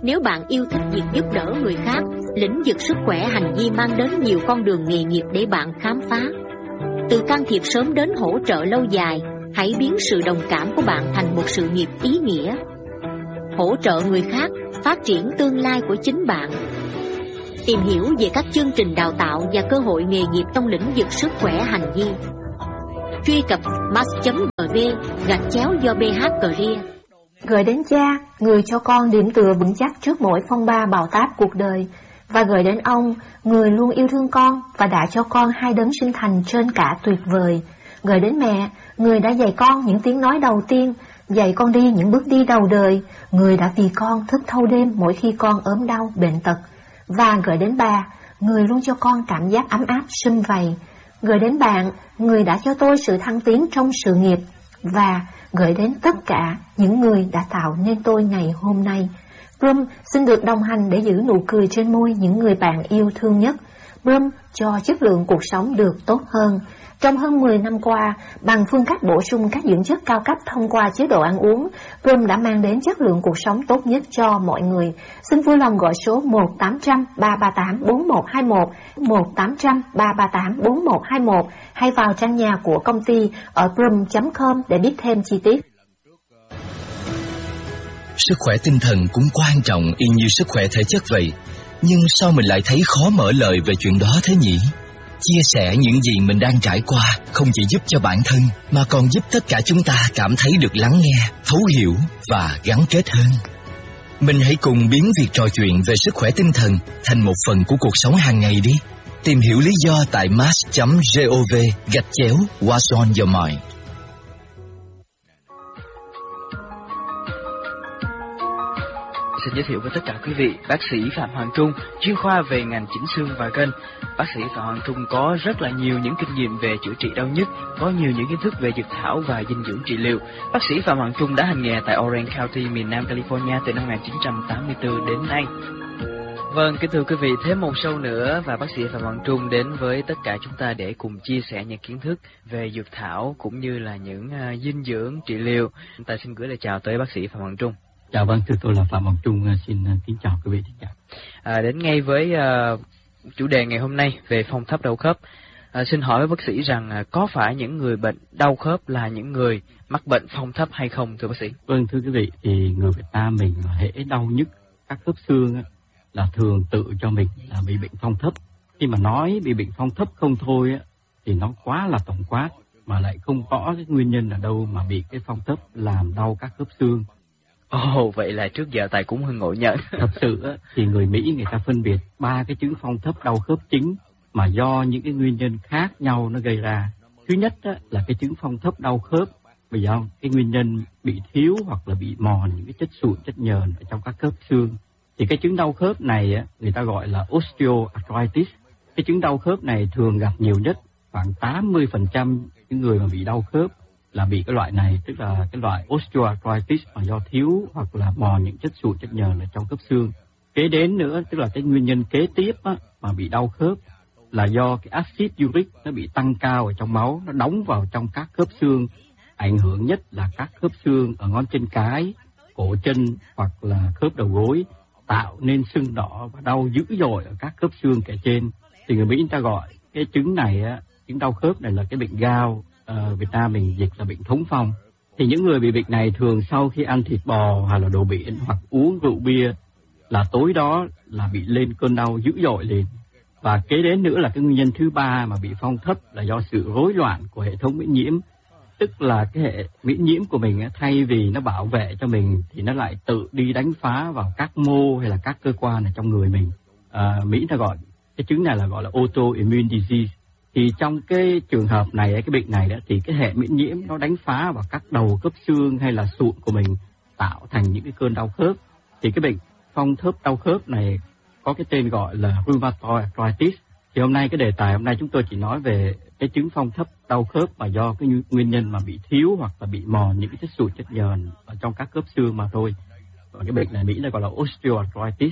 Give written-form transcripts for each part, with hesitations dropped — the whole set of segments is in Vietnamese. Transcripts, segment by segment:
Nếu bạn yêu thích việc giúp đỡ người khác, lĩnh vực sức khỏe hành vi mang đến nhiều con đường nghề nghiệp để bạn khám phá. Từ can thiệp sớm đến hỗ trợ lâu dài, hãy biến sự đồng cảm của bạn thành một sự nghiệp ý nghĩa. Hỗ trợ người khác, phát triển tương lai của chính bạn. Tìm hiểu về các chương trình đào tạo và cơ hội nghề nghiệp trong lĩnh vực sức khỏe hành vi. Truy cập mass.gv/do BH-Career. Gửi đến cha, người cho con điểm tựa vững chắc trước mỗi phong ba bão táp cuộc đời. Và gửi đến ông, người luôn yêu thương con và đã cho con hai đấng sinh thành trên cả tuyệt vời. Gửi đến mẹ, người đã dạy con những tiếng nói đầu tiên, dạy con đi những bước đi đầu đời, người đã vì con thức thâu đêm mỗi khi con ốm đau, bệnh tật. Và gửi đến bà, người luôn cho con cảm giác ấm áp, sum vầy. Gửi đến bạn, người đã cho tôi sự thăng tiến trong sự nghiệp. Và gửi đến tất cả những người đã tạo nên tôi ngày hôm nay. Brum xin được đồng hành để giữ nụ cười trên môi những người bạn yêu thương nhất. Brum cho chất lượng cuộc sống được tốt hơn. Trong hơn 10 năm qua, bằng phương cách bổ sung các dưỡng chất cao cấp thông qua chế độ ăn uống, Brum đã mang đến chất lượng cuộc sống tốt nhất cho mọi người. Xin vui lòng gọi số 1-800-338-4121, 1-800-338-4121 hay vào trang nhà của công ty ở brum.com để biết thêm chi tiết. Sức khỏe tinh thần cũng quan trọng y như sức khỏe thể chất vậy. Nhưng sao mình lại thấy khó mở lời về chuyện đó thế nhỉ? Chia sẻ những gì mình đang trải qua không chỉ giúp cho bản thân mà còn giúp tất cả chúng ta cảm thấy được lắng nghe, thấu hiểu và gắn kết hơn. Mình hãy cùng biến việc trò chuyện về sức khỏe tinh thần thành một phần của cuộc sống hàng ngày đi. Tìm hiểu lý do tại mass.gov/What's on your mind. Xin giới thiệu với tất cả quý vị, bác sĩ Phạm Hoàng Trung, chuyên khoa về ngành chỉnh xương và gân. Bác sĩ Phạm Hoàng Trung có rất là nhiều những kinh nghiệm về chữa trị đau nhức, có nhiều những kiến thức về dược thảo và dinh dưỡng trị liệu. Bác sĩ Phạm Hoàng Trung đã hành nghề tại Orange County, miền Nam California từ năm 1984 đến nay. Vâng, kính thưa quý vị, thêm một show nữa và bác sĩ Phạm Hoàng Trung đến với tất cả chúng ta để cùng chia sẻ những kiến thức về dược thảo cũng như là những dinh dưỡng trị liệu. Chúng ta xin gửi lời chào tới bác sĩ Phạm Hoàng Trung. Chào vâng, thưa tôi là Phạm Hoàng Trung, xin kính chào quý vị. Đến ngay với chủ đề ngày hôm nay về phong thấp đau khớp. Xin hỏi với bác sĩ rằng có phải những người bệnh đau khớp là những người mắc bệnh phong thấp hay không thưa bác sĩ? Vâng, thưa quý vị, thì người Việt Nam mình hễ đau nhức các khớp xương là thường tự cho mình là bị bệnh phong thấp. Khi mà nói bị bệnh phong thấp không thôi thì nó quá là tổng quát mà lại không rõ cái nguyên nhân ở đâu mà bị cái phong thấp làm đau các khớp xương. Vậy là trước giờ Tài cũng hơi ngộ nhận. Thật sự thì người Mỹ người ta phân biệt 3 cái chứng phong thấp đau khớp chính mà do những cái nguyên nhân khác nhau nó gây ra. Thứ nhất là cái chứng phong thấp đau khớp bởi do cái nguyên nhân bị thiếu hoặc là bị mòn những cái chất sụn, chất nhờn ở trong các khớp xương. Thì cái chứng đau khớp này người ta gọi là osteoarthritis. Cái chứng đau khớp này thường gặp nhiều nhất, khoảng 80% những người mà bị đau khớp là bị cái loại này, tức là cái loại osteoarthritis mà do thiếu hoặc là mòn những chất sụn, chất nhờn ở trong khớp xương. Kế đến nữa, tức là cái nguyên nhân kế tiếp mà bị đau khớp là do cái axit uric nó bị tăng cao ở trong máu, nó đóng vào trong các khớp xương. Ảnh hưởng nhất là các khớp xương ở ngón chân cái, cổ chân hoặc là khớp đầu gối, tạo nên sưng đỏ và đau dữ dội ở các khớp xương kể trên. Thì người Mỹ người ta gọi cái chứng này, chứng đau khớp này là cái bệnh gout. Việt Nam mình dịch là bệnh thống phong. Thì những người bị bệnh này thường sau khi ăn thịt bò hoặc là đồ biển hoặc uống rượu bia là tối đó là bị lên cơn đau dữ dội lên. Và kế đến nữa là cái nguyên nhân thứ ba mà bị phong thấp là do sự rối loạn của hệ thống miễn nhiễm. Tức là cái hệ miễn nhiễm của mình thay vì nó bảo vệ cho mình thì nó lại tự đi đánh phá vào các mô hay là các cơ quan ở trong người mình. Mỹ ta gọi cái chứng này là gọi là autoimmune disease. Thì trong cái trường hợp này, cái bệnh này thì cái hệ miễn nhiễm nó đánh phá vào các đầu khớp xương hay là sụn của mình, tạo thành những cái cơn đau khớp. Thì cái bệnh phong thấp đau khớp này có cái tên gọi là rheumatoid arthritis. Thì hôm nay cái đề tài hôm nay chúng tôi chỉ nói về cái chứng phong thấp đau khớp mà do cái nguyên nhân mà bị thiếu hoặc là bị mòn những cái chất sụn, chất nhờn ở trong các khớp xương mà thôi. Và cái bệnh này Mỹ nó gọi là osteoarthritis.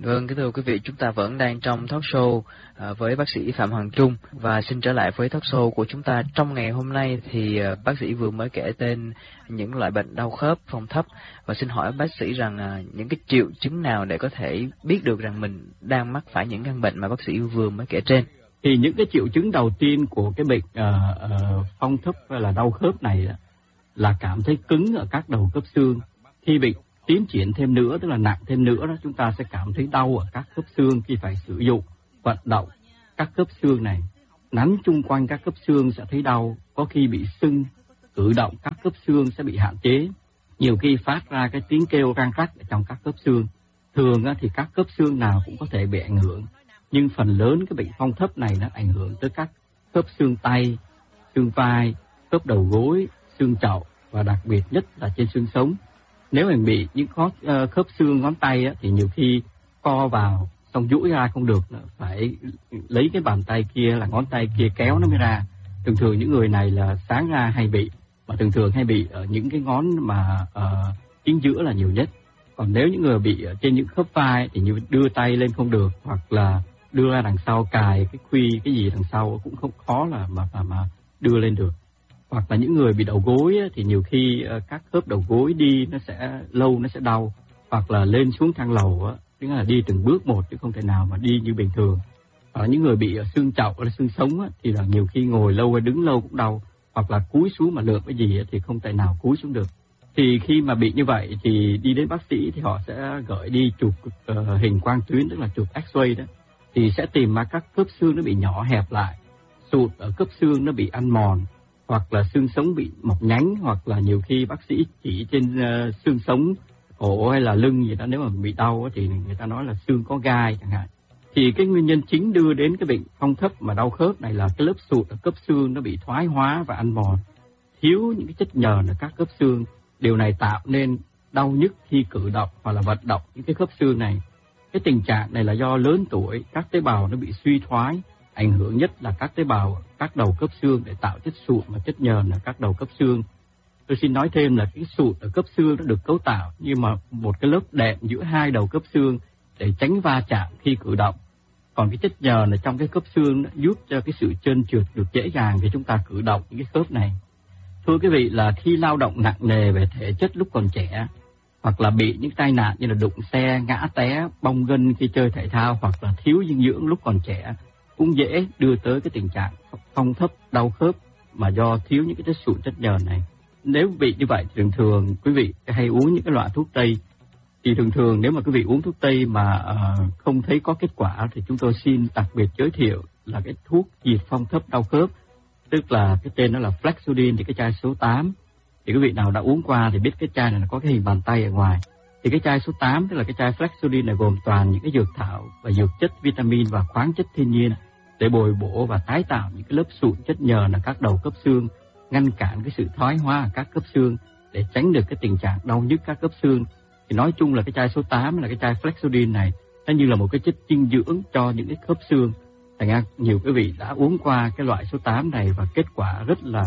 Vâng, kính thưa quý vị, chúng ta vẫn đang trong talk show với bác sĩ Phạm Hoàng Trung, và xin trở lại với talk show của chúng ta trong ngày hôm nay. Thì bác sĩ vừa mới kể tên những loại bệnh đau khớp phong thấp, và xin hỏi bác sĩ rằng những cái triệu chứng nào để có thể biết được rằng mình đang mắc phải những căn bệnh mà bác sĩ vừa mới kể trên? Thì những cái triệu chứng đầu tiên của cái bệnh phong thấp hay là đau khớp này là cảm thấy cứng ở các đầu khớp xương. Khi bị tiến triển thêm nữa, tức là nặng thêm nữa đó, chúng ta sẽ cảm thấy đau ở các khớp xương khi phải sử dụng vận động các khớp xương này. Nắn chung quanh các khớp xương sẽ thấy đau, có khi bị sưng, cử động các khớp xương sẽ bị hạn chế. Nhiều khi phát ra cái tiếng kêu răng rắc ở trong các khớp xương. Thường thì các khớp xương nào cũng có thể bị ảnh hưởng, nhưng phần lớn cái bệnh phong thấp này nó ảnh hưởng tới các khớp xương tay, xương vai, khớp đầu gối, xương chậu và đặc biệt nhất là trên xương sống. Nếu mình bị những khớp xương ngón tay thì nhiều khi co vào xong duỗi ra không được, phải lấy cái bàn tay kia là ngón tay kia kéo nó mới ra. Thường những người này là sáng ra hay bị, mà thường hay bị ở những cái ngón mà chính giữa là nhiều nhất. Còn nếu những người bị ở trên những khớp vai thì như đưa tay lên không được, hoặc là đưa ra đằng sau cài cái khuy cái gì đằng sau cũng không khó là mà đưa lên được. Hoặc là những người bị đầu gối thì nhiều khi các khớp đầu gối đi nó sẽ lâu, nó sẽ đau. Hoặc là lên xuống thang lầu tức là đi từng bước một chứ không thể nào mà đi như bình thường. Hoặc là những người bị xương chậu hay xương sống thì là nhiều khi ngồi lâu hay đứng lâu cũng đau. Hoặc là cúi xuống mà lượm cái gì thì không thể nào cúi xuống được. Thì khi mà bị như vậy thì đi đến bác sĩ thì họ sẽ gửi đi chụp hình quang tuyến, tức là chụp X-ray đó. Thì sẽ tìm ra các khớp xương nó bị nhỏ hẹp lại, sụt ở khớp xương nó bị ăn mòn, hoặc là xương sống bị mọc nhánh, hoặc là nhiều khi bác sĩ chỉ trên xương sống, cổ hay là lưng gì đó, nếu mà bị đau thì người ta nói là xương có gai chẳng hạn. Thì cái nguyên nhân chính đưa đến cái bệnh phong thấp mà đau khớp này là cái lớp sụt ở khớp xương nó bị thoái hóa và ăn mòn, thiếu những cái chất nhờn ở các khớp xương. Điều này tạo nên đau nhức khi cử động hoặc là vận động những cái khớp xương này. Cái tình trạng này là do lớn tuổi, các tế bào nó bị suy thoái, ảnh hưởng nhất là các tế bào các đầu khớp xương để tạo chất sụn và chất nhờn ở các đầu khớp xương. Tôi xin nói thêm là cái sụn ở khớp xương nó được cấu tạo như mà một cái lớp đệm giữa hai đầu khớp xương để tránh va chạm khi cử động. Còn cái chất nhờn ở trong cái khớp xương nó giúp cho cái sự trơn trượt được dễ dàng khi chúng ta cử động những cái khớp này. Thưa quý vị, là khi lao động nặng nề về thể chất lúc còn trẻ, hoặc là bị những tai nạn như là đụng xe, ngã té, bong gân khi chơi thể thao, hoặc là thiếu dinh dưỡng lúc còn trẻ, cũng dễ đưa tới cái tình trạng phong thấp đau khớp mà do thiếu những cái chất sụn chất nhờn này. Nếu bị như vậy thì thường quý vị hay uống những cái loại thuốc tây. Thì thường nếu mà quý vị uống thuốc tây mà không thấy có kết quả thì chúng tôi xin đặc biệt giới thiệu là cái thuốc diệt phong thấp đau khớp, tức là cái tên nó là Flexudin, thì cái chai số 8. Thì quý vị nào đã uống qua thì biết cái chai này nó có cái hình bàn tay ở ngoài. Thì cái chai số 8 tức là cái chai Flexudin này gồm toàn những cái dược thảo và dược chất, vitamin và khoáng chất thiên nhiên để bồi bổ và tái tạo những cái lớp sụn chất nhờn ở các đầu khớp xương, ngăn cản cái sự thoái hóa ở các khớp xương để tránh được cái tình trạng đau nhức các khớp xương. Thì nói chung là cái chai số 8 là cái chai Flexudin này nó như là một cái chất dinh dưỡng cho những cái khớp xương. Thành ra nhiều quý vị đã uống qua cái loại số 8 này và kết quả rất là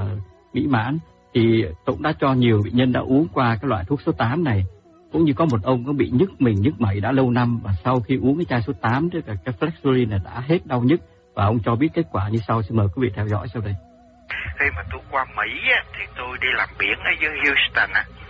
mỹ mãn. Thì tôi cũng đã cho nhiều bệnh nhân đã uống qua cái loại thuốc số 8 này. Cũng như có một ông có bị nhức mình, nhức mẩy đã lâu năm, và sau khi uống cái chai số 8 tức là cái Flexudin này đã hết đau nhức, và ông cho biết kết quả như sau. Xin mời quý vị theo dõi sau đây. Khi mà tôi qua Mỹ thì tôi đi làm biển ở dưới Houston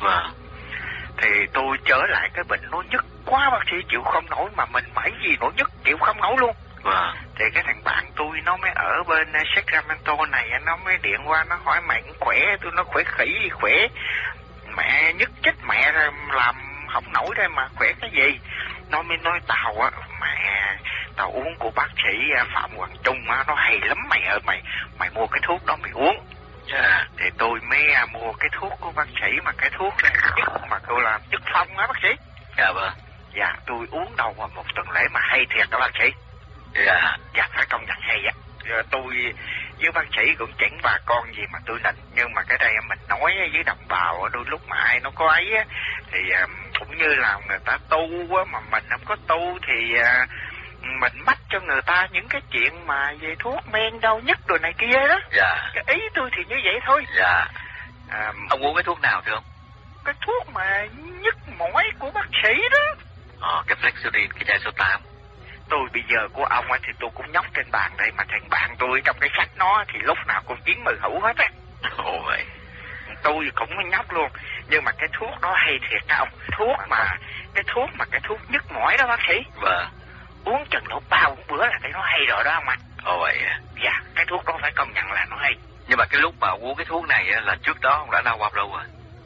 thì tôi trở lại cái bệnh nó nhức quá, bác sĩ chịu không nổi, mà mình mẩy gì nó nhức chịu không nổi luôn. Thì cái thằng bạn tôi nó mới ở bên Sacramento này, nó mới điện qua nó hỏi mày cũng khỏe, tôi nói khỏe khỉ gì khỏe, mẹ nhức chết mẹ rồi, làm không nổi đây mà khỏe cái gì. Nó mới nói tao mẹ tao uống của bác sĩ Phạm Hoàng Trung nó hay lắm mày ơi, mày mua cái thuốc đó mày uống. Thì tôi mới mua cái thuốc của bác sĩ, mà cái thuốc này nhức mà kêu là nhức phong á bác sĩ. Dạ tôi uống đầu vào một tuần lễ mà hay thiệt các bác sĩ. Dạ phải công nhận hay á. Tôi với bác sĩ cũng chẳng bà con gì mà tôi nịnh, nhưng mà cái đây mình nói với đồng bào đôi lúc mà ai nó có ấy á, thì cũng như là người ta tu á, mà mình không có tu thì mình mách cho người ta những cái chuyện mà về thuốc men đau nhức rồi này kia đó. Cái ý tôi thì như vậy thôi. Ông uống cái thuốc nào được không? Cái thuốc mà nhức mỏi của bác sĩ đó. Cái cái Flexodin, cái chai số 8. Tôi bây giờ của ông ấy thì tôi cũng nhóc trên bàn đây, mà thằng bạn tôi trong cái sách nó thì lúc nào cũng chiến mười hữu hết á. Ồ vậy. Tôi cũng nhóc luôn, nhưng mà cái thuốc đó hay thiệt đó ông. Cái thuốc nhức mỏi đó bác sĩ. Vâng. Uống chừng độ 3 bữa là cái nó hay rồi đó ông ạ. Ồ vậy à? Dạ, cái thuốc đó phải công nhận là nó hay. Nhưng mà cái lúc mà uống cái thuốc này là trước đó ông đã đau bao lâu rồi?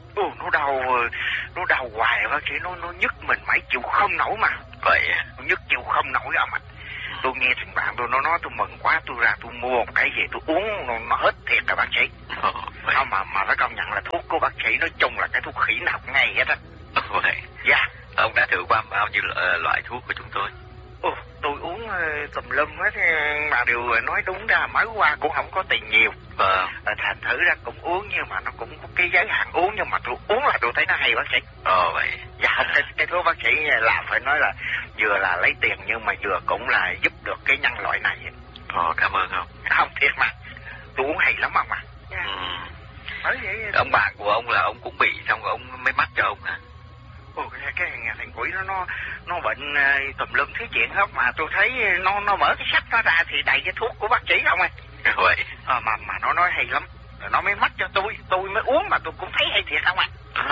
Nó đau hoài bác sĩ, nó nhức mình mãi chịu không nổi mà. Vậy à? Nó nhức chịu không nổi ông ạ. Tôi nghe thằng bạn tôi nó nói tôi mừng quá, tôi ra tôi mua một cái gì tôi uống nó hết thiệt rồi bác sĩ. Không mà phải công nhận là thuốc của bác sĩ nói chung là cái thuốc khỉ nào cũng ngay hết á. Vậy. Dạ. Ông đã thử qua bao nhiêu loại thuốc của chúng tôi? Tôi uống tùm lum hết, mà điều nói đúng ra mới qua cũng không có tiền nhiều. Vâng. Thành thử ra cũng uống, nhưng mà nó cũng có cái giới hạn uống, nhưng mà tôi uống là tôi thấy nó hay bác sĩ. Vậy. Dạ không, cái thuốc bác sĩ làm phải nói là vừa là lấy tiền nhưng mà vừa cũng là giúp được cái nhân loại này. Cảm ơn ông. Không thiệt mà, tôi uống hay lắm ông ạ. Vậy ông bạn của ông là ông cũng bị xong rồi ông mới mắc cho ông hả? Cái thằng quỷ nó bệnh tùm lum thứ chuyện hết, mà tôi thấy nó mở cái sách nó ra thì đầy cái thuốc của bác sĩ không ơi. Vậy. Mà nó nói hay lắm, nó mới mách cho tôi mới uống mà tôi cũng thấy hay thiệt không ạ.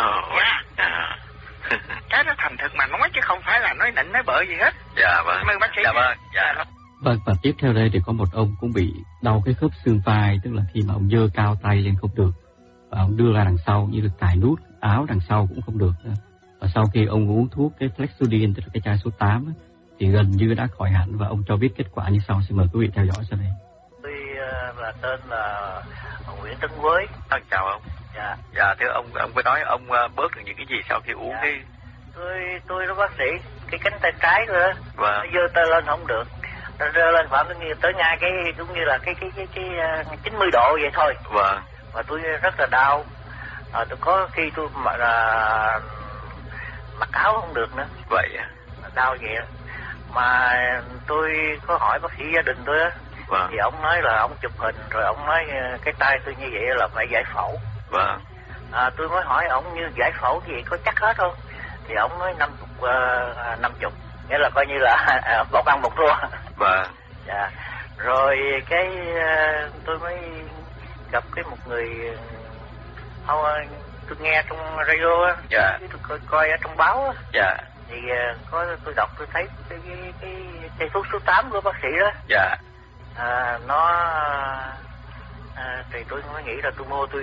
Cái đó thành thực mà nói chứ không phải là nói nịnh nói bợ gì hết. Dạ vâng. Cảm ơn bác sĩ. Dạ vâng. Dạ. Vâng, và tiếp theo đây thì có một ông cũng bị đau cái khớp xương vai, tức là khi mà ông giơ cao tay lên không được, và ông đưa ra đằng sau như được cài nút áo đằng sau cũng không được. Và sau khi ông uống thuốc cái Flexodin, tức là cái chai số 8 thì gần như đã khỏi hẳn, và ông cho biết kết quả như sau. Xin mời quý vị theo dõi sau đây. Tôi là tên là Nguyễn Tấn Quới. Chào ông. Dạ thưa ông có nói ông bớt được những cái gì sau khi uống cái... Tôi đó bác sĩ, cái cánh tay trái thôi đó. Vâng. Nó giơ tay lên không được. Nó giơ lên khoảng tới ngay cái cũng như là cái 90 độ vậy thôi. Vâng. Và tôi rất là đau. Tôi có khi tôi mặc áo không được nữa. Vậy à? Đau vậy đó. Mà tôi có hỏi bác sĩ gia đình tôi á. Vâng. Thì ông nói là ông chụp hình rồi ông nói cái tay tôi như vậy là phải giải phẫu. Vâng. Tôi mới hỏi ông như giải phẫu gì có chắc hết không? Thì ông nói 50, nghĩa là coi như là một ăn một thua. Vâng. Dạ. Rồi cái tôi mới gặp một người tôi nghe trong radio á. Dạ. Tôi coi ở trong báo á. Dạ. Thì tôi đọc tôi thấy cái chai thuốc số 8 của bác sĩ đó. Dạ. Thì tôi mới nghĩ là tôi mua tôi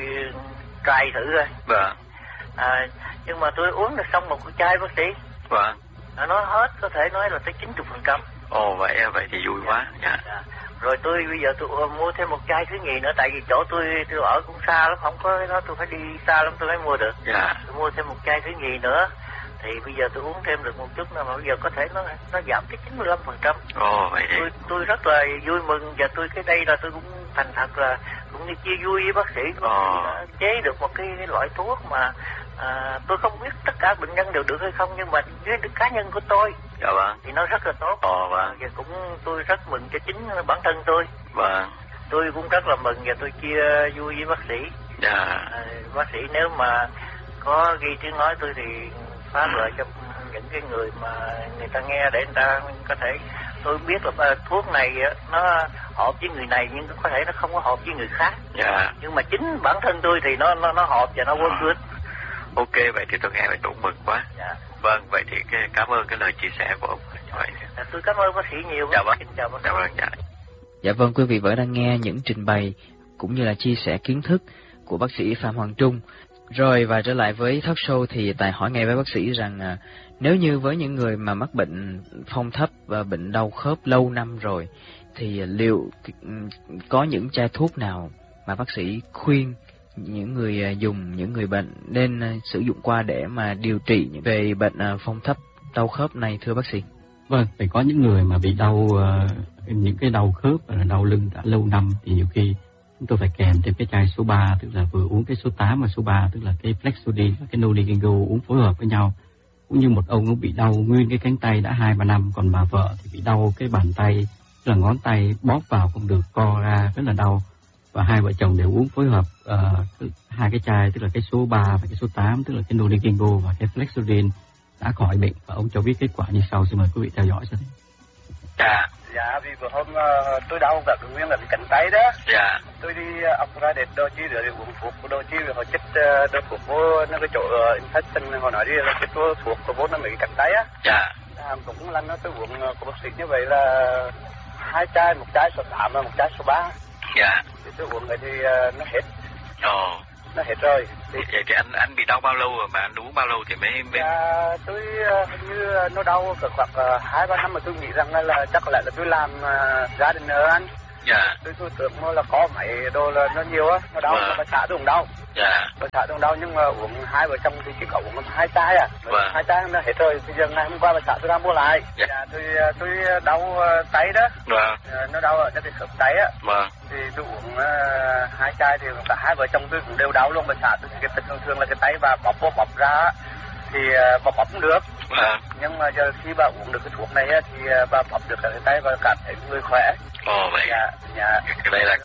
try thử rồi. Vâng. Nhưng mà tôi uống được xong một cái chai bác sĩ. Vâng. Nó hết, có thể nói là tới 90%. Ồ vậy thì vui quá. Dạ. Rồi tôi bây giờ tôi mua thêm một chai thứ nhì nữa, tại vì chỗ tôi ở cũng xa lắm, không có nó, tôi phải đi xa lắm tôi mới mua được. Dạ. Tôi mua thêm một chai thứ nhì nữa. Thì bây giờ tôi uống thêm được một chút nữa, mà bây giờ có thể nó giảm tới 95%. Ồ vậy thì tôi rất là vui mừng, và tôi cái đây là tôi cũng thành thật là cũng như chia vui với bác sĩ. Chế được một cái loại thuốc mà tôi không biết tất cả bệnh nhân đều được hay không, nhưng mà với cá nhân của tôi. Dạ vâng. Thì nó rất là tốt. Vâng. Và cũng tôi rất mừng cho chính bản thân tôi. Vâng. Tôi cũng rất là mừng và tôi chia vui với bác sĩ. Dạ. Bác sĩ nếu mà có ghi tiếng nói tôi thì phát lợi cho những cái người mà người ta nghe để người ta có thể, tôi biết là thuốc này nó hợp với người này nhưng có thể nó không có hợp với người khác. Dạ. Nhưng mà chính bản thân tôi thì nó hợp và nó work good. Ok, vậy thì tôi nghe vậy tôi cũng mừng quá. Dạ. Vâng, vậy thì cảm ơn cái lời chia sẻ của ông. Tôi cảm ơn bác sĩ nhiều. Dạ vâng. Chào bác sĩ. Dạ vâng. Dạ vâng, quý vị vẫn đang nghe những trình bày cũng như là chia sẻ kiến thức của bác sĩ Phạm Hoàng Trung. Rồi và trở lại với talk show thì Tài hỏi ngay với bác sĩ rằng nếu như với những người mà mắc bệnh phong thấp và bệnh đau khớp lâu năm rồi thì liệu có những chai thuốc nào mà bác sĩ khuyên những người dùng, những người bệnh nên sử dụng qua để mà điều trị về bệnh phong thấp đau khớp này thưa bác sĩ? Vâng, phải có những người mà bị đau những cái đau khớp và đau lưng đã lâu năm thì nhiều khi chúng tôi phải kèm thêm cái chai số 3, tức là vừa uống cái số 8 và số 3, tức là cái Flexodin và cái Noligingo uống phối hợp với nhau. Cũng như một ông nó bị đau nguyên cái cánh tay đã 2-3 năm, còn bà vợ thì bị đau cái bàn tay, tức là ngón tay bóp vào không được, co ra rất là đau. Và hai vợ chồng đều uống phối hợp hai cái chai, tức là cái số 3 và cái số 8, tức là cái Noligingo và cái Flexodin. đã khỏi bệnh và ông cho biết kết quả như sau. Xin mời quý vị theo dõi xem. Dạ, vì vừa hôm tôi đau cả nguyên là cái cánh tay đó. Dạ. Tôi đi ọc ra để đôi chi để uống thuốc của đôi chi vì họ chích đôi thuốc vô nó cái chỗ infection họ nói đi là chích vô thuốc của vô nó mấy cái cánh tay á. Dạ. Cũng lần đó tôi uống của bác sĩ như vậy là 2 chai, một chai số 8 và một chai số 3. Dạ. Thì tôi uống vậy thì nó hết. Nó hết rồi. Vậy thì anh bị đau bao lâu rồi mà anh uống bao lâu thì mới... Dạ, tôi hình như nó đau khoảng 2-3 năm mà tôi nghĩ rằng là chắc có lẽ là tôi làm gia đình ở anh. Dạ. Tôi tưởng là có mấy đồ là nó nhiều á, nó đau, mà xã tôi cũng đau. Dạ. Xã tôi cũng đau nhưng mà uống 2 vợ chồng thì chỉ có uống 2 chai à. 2 chai nó hết rồi, bây giờ ngày hôm qua bà xã tôi ra mua lại. Dạ, tôi đau tay đó. Nó đau ở cái khớp tay á. Thì tôi uống 2 chai thì cả 2 vợ chồng tôi cũng đều đau luôn. Bà xã tôi cái tình thường là cái tay và bóp ra thì bóp cũng được. Nhưng mà giờ khi bà uống được cái thuốc này á thì bà bóp được cái tay và cảm thấy người khỏe. Vậy. Dạ. Cái đây là